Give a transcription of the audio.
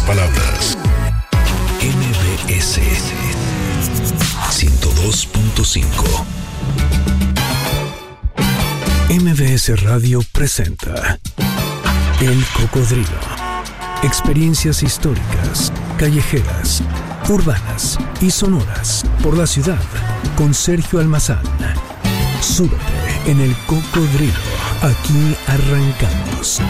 palabras. MBS 102.5. MBS Radio presenta El Cocodrilo. Experiencias históricas, callejeras, urbanas y sonoras por la ciudad con Sergio Almazán. Súbete en El Cocodrilo. Aquí arrancamos.